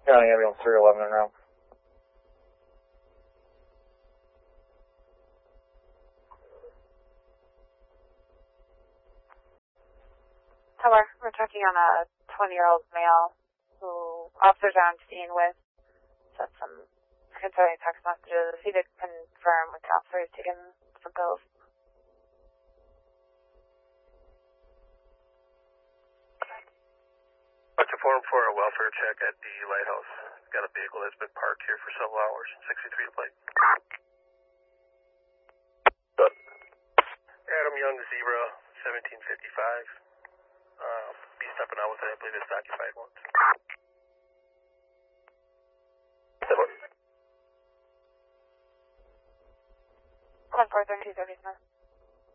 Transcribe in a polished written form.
County Ambulance 311 en route. Hello, we're talking on a 20-year-old male who officers are on scene with. Sent some concerning text messages. He did confirm with the officers taking some pills. What's informed for a welfare check at the lighthouse? Got a vehicle that's been parked here for several hours. 63 plate. Adam Young, Zebra, 1755. Be stepping out with it. I believe it's occupied once. 1-4-32-30,